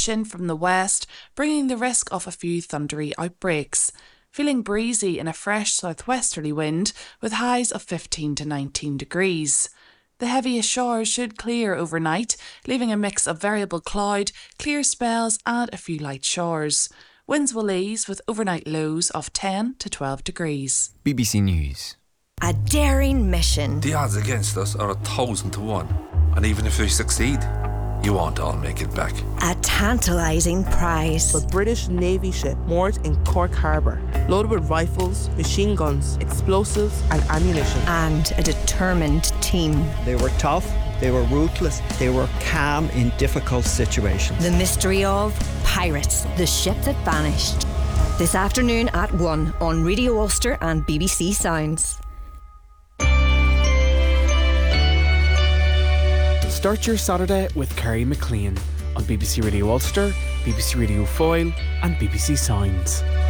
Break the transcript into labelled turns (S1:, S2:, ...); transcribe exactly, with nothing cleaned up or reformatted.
S1: pushing from the west, bringing the risk of a few thundery outbreaks. Feeling breezy in a fresh southwesterly wind with highs of fifteen to nineteen degrees. The heaviest showers should clear overnight, leaving a mix of variable cloud, clear spells and a few light showers. Winds will ease with overnight lows of ten to twelve degrees.
S2: B B C News.
S3: A daring mission.
S4: The odds against us are a thousand to one. And even if we succeed, you won't all make it back.
S3: A tantalising prize.
S5: A British Navy ship moored in Cork Harbour, loaded with rifles, machine guns, explosives and ammunition.
S3: And a determined team.
S6: They were tough, they were ruthless, they were calm in difficult situations.
S3: The mystery of Pirates, the ship that vanished. This afternoon at one on Radio Ulster and B B C Sounds.
S7: Start your Saturday with Kerry McLean on B B C Radio Ulster, B B C Radio Foyle and B B C Sounds.